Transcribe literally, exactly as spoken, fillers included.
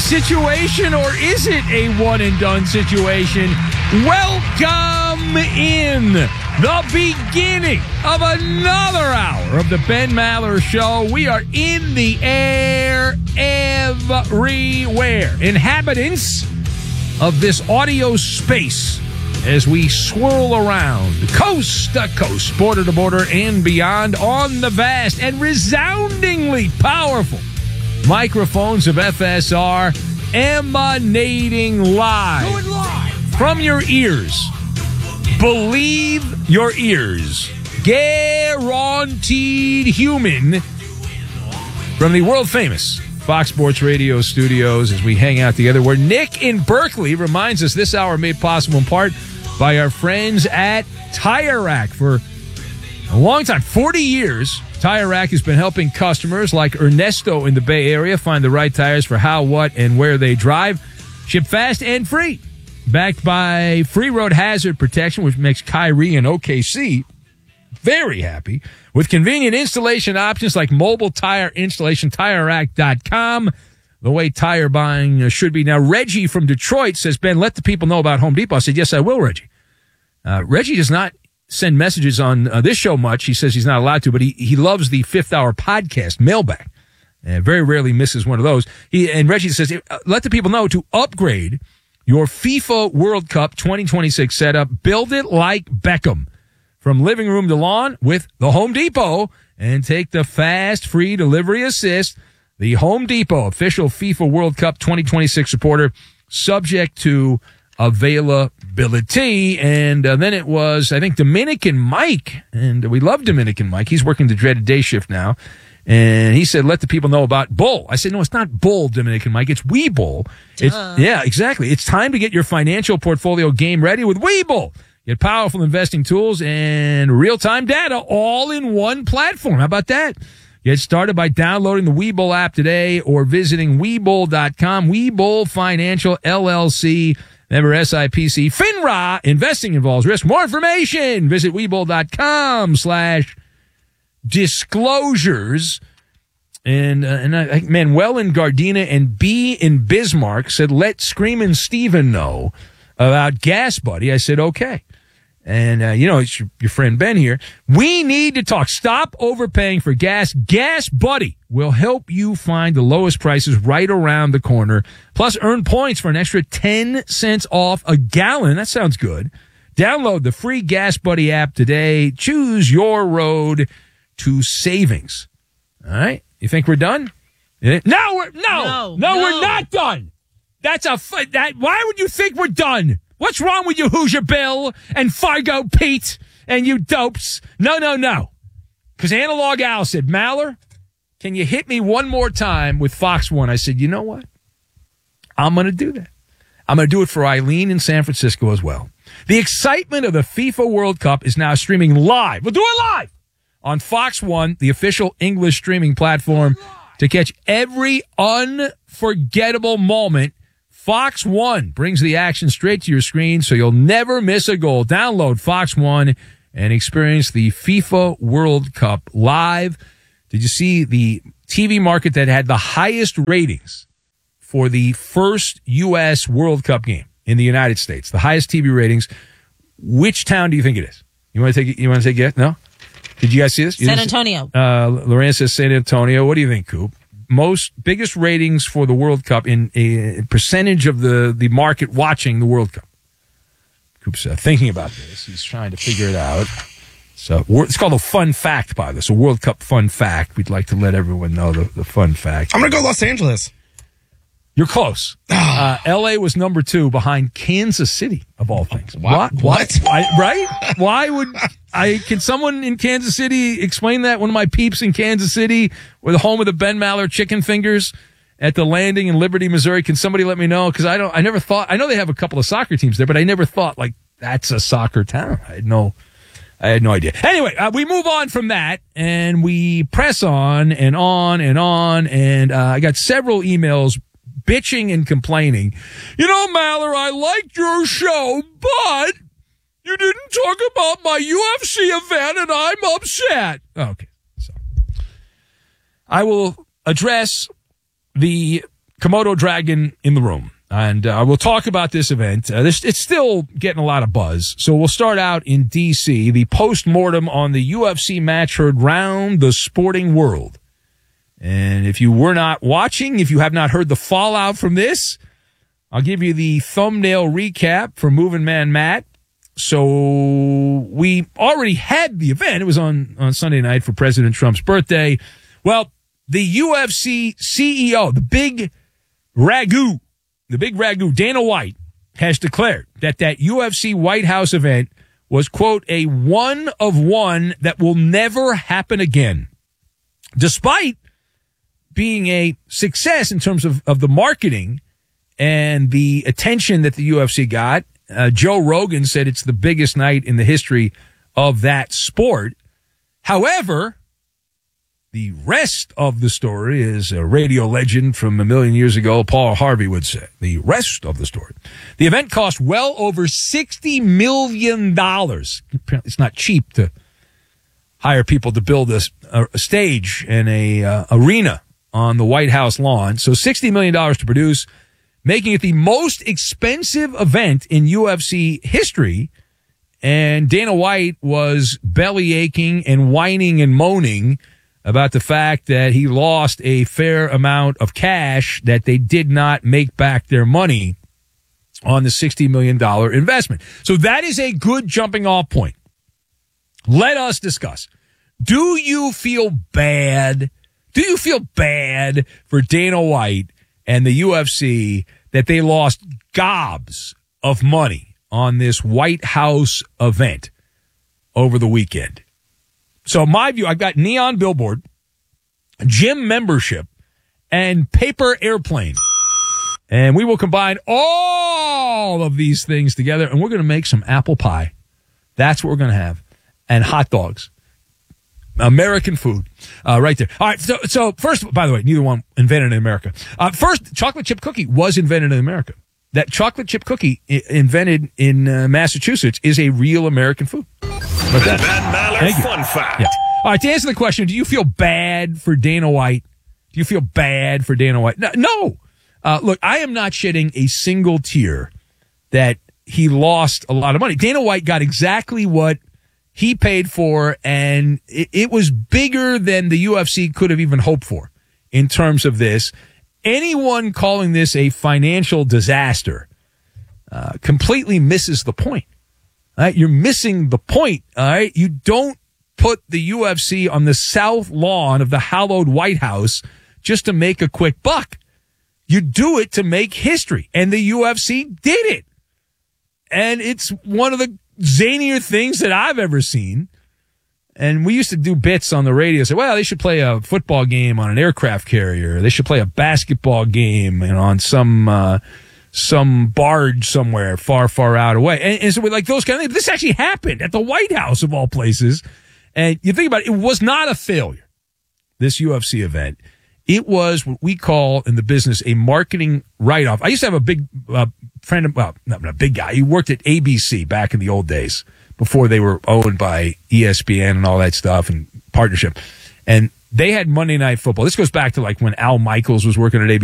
situation, or is it a one-and-done situation? Welcome in the beginning of another hour of the Ben Maller Show. We are in the air everywhere. Inhabitants of this audio space as we swirl around coast to coast, border to border, and beyond on the vast and resoundingly powerful microphones of F S R, emanating live, Going live from your ears. Believe your ears. Guaranteed human from the world famous Fox Sports Radio studios as we hang out together, where Nick in Berkeley reminds us this hour made possible in part by our friends at Tire Rack. For a long time, forty years, Tire Rack has been helping customers like Ernesto in the Bay Area find the right tires for how, what, and where they drive. Ship fast and free. Backed by free road hazard protection, which makes Kyrie and O K C very happy. With convenient installation options like mobile tire installation, tire rack dot com. The way tire buying should be. Now, Reggie from Detroit says, Ben, let the people know about Home Depot. I said, yes, I will, Reggie. Uh, Reggie does not send messages on uh, this show much. He says he's not allowed to, but he, he loves the fifth hour podcast, Mailbag. And very rarely misses one of those. He And Reggie says, uh, let the people know to upgrade your FIFA World Cup twenty twenty-six setup. Build it like Beckham. From living room to lawn with the Home Depot. And take the fast, free delivery assist. The Home Depot official FIFA World Cup twenty twenty-six supporter, subject to availability. And uh, then it was, I think, Dominican Mike. And we love Dominican Mike. He's working the dreaded day shift now. And he said, let the people know about Bull. I said, no, it's not Bull, Dominican Mike. It's Webull. It's, yeah, exactly. It's time to get your financial portfolio game ready with Webull. Get powerful investing tools and real-time data all in one platform. How about that? Get started by downloading the Webull app today or visiting Webull dot com. Webull Financial, L L C, member S I P C. FINRA, investing involves risk. More information, visit Webull dot com slash disclosures. And, uh, and I think Manuel in Gardena and B in Bismarck said, let Screamin' Steven know about Gas Buddy. I said, okay. And, uh, you know, it's your, your friend Ben here. We need to talk. Stop overpaying for gas. Gas Buddy will help you find the lowest prices right around the corner. Plus, earn points for an extra ten cents off a gallon. That sounds good. Download the free Gas Buddy app today. Choose your road to savings. All right? You think we're done? No, we're, no, no, no, no, we're not done. That's a, that, why would you think we're done? What's wrong with you, Hoosier Bill and Fargo Pete and you dopes? No, no, no. Because Analog Al said, Maller, can you hit me one more time with Fox One? I said, you know what? I'm going to do that. I'm going to do it for Eileen in San Francisco as well. The excitement of the FIFA World Cup is now streaming live. We'll do it live on Fox One, the official English streaming platform, to catch every unforgettable moment. Fox One brings the action straight to your screen so you'll never miss a goal. Download Fox One and experience the FIFA World Cup live. Did you see the T V market that had the highest ratings for the first U S World Cup game in the United States? The highest T V ratings. Which town do you think it is? You want to take you want to take it? No? Did you guys see this? You San Antonio. Uh, Lorraine says San Antonio. What do you think, Coop? Most biggest ratings for the World Cup in a percentage of the, the market watching the World Cup. Coop's uh, thinking about this. He's trying to figure it out. So it's called a fun fact, by this, a World Cup fun fact. We'd like to let everyone know the, the fun fact. I'm going to go Los Angeles. You're close. uh, L A was number two behind Kansas City, of all things. What? What? what? I, right? Why would I? Can someone in Kansas City explain that? One of my peeps in Kansas City, where the home of the Ben Maller chicken fingers at the Landing in Liberty, Missouri. Can somebody let me know? Because I don't. I never thought. I know they have a couple of soccer teams there, but I never thought like that's a soccer town. I had no. I had no idea. Anyway, uh, we move on from that, and we press on and on and on. And uh, I got several emails bitching and complaining. You know, Maller, I liked your show, but you didn't talk about my U F C event, and I'm upset. Okay. So I will address the Komodo Dragon in the room. And uh, we'll talk about this event. Uh, this, it's still getting a lot of buzz. So we'll start out in D C, the post-mortem on the U F C match heard round the sporting world. And if you were not watching, if you have not heard the fallout from this, I'll give you the thumbnail recap for Moving Man Matt. So we already had the event. It was on, on Sunday night for President Trump's birthday. Well, the U F C C E O, the big ragu, the big ragu, Dana White, has declared that that U F C White House event was, quote, a one of one that will never happen again. Despite being a success in terms of, of the marketing and the attention that the U F C got, uh, Joe Rogan said it's the biggest night in the history of that sport. However, the rest of the story is a radio legend from a million years ago, Paul Harvey would say. The rest of the story. The event cost well over sixty million dollars. It's not cheap to hire people to build a, a stage and a uh, arena on the White House lawn. So sixty million dollars to produce, making it the most expensive event in U F C history. And Dana White was belly aching and whining and moaning about the fact that he lost a fair amount of cash, that they did not make back their money on the sixty million dollars investment. So that is a good jumping off point. Let us discuss. Do you feel bad? Do you feel bad for Dana White and the U F C that they lost gobs of money on this White House event over the weekend? So my view, I've got neon billboard, gym membership, and paper airplane. And we will combine all of these things together, and we're going to make some apple pie. That's what we're going to have. And hot dogs. American food. Uh, right there. All right. So, so first, by the way, neither one invented in America. Uh, first, chocolate chip cookie was invented in America. That chocolate chip cookie I- invented in uh, Massachusetts is a real American food. The Ben Maller Fun Fact. Yeah. All right, to answer the question, do you feel bad for Dana White? Do you feel bad for Dana White? No. no. Uh, look, I am not shedding a single tear that he lost a lot of money. Dana White got exactly what he paid for, and it, it was bigger than the U F C could have even hoped for in terms of this. Anyone calling this a financial disaster uh, completely misses the point. All right, you're missing the point. All right, you don't put the U F C on the south lawn of the hallowed White House just to make a quick buck. You do it to make history, and the U F C did it. And it's one of the zanier things that I've ever seen. And we used to do bits on the radio, say, well, they should play a football game on an aircraft carrier. They should play a basketball game, you know, on some uh, some barge somewhere far, far out away. And, and so we like those kind of things. This actually happened at the White House of all places. And you think about it, it was not a failure, this U F C event. It was what we call in the business a marketing write-off. I used to have a big uh, friend, of, well, not a big guy. He worked at A B C back in the old days before they were owned by E S P N and all that stuff and partnership. And they had Monday Night Football. This goes back to like when Al Michaels was working at A B C.